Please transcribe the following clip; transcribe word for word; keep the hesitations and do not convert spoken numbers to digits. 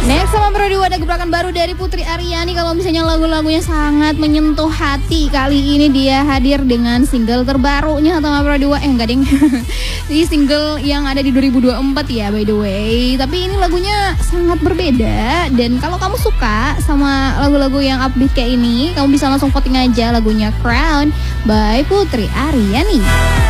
Next sama Pro dua ada gebrakan baru dari Putri Aryani. Kalau misalnya lagu-lagunya sangat menyentuh hati, kali ini dia hadir dengan single terbarunya sama Pro dua. Eh enggak deng. Ini single yang ada di dua ribu dua puluh empat ya by the way. Tapi ini lagunya sangat berbeda. Dan kalau kamu suka sama lagu-lagu yang upbeat kayak ini, kamu bisa langsung voting aja lagunya Crown by Putri Aryani.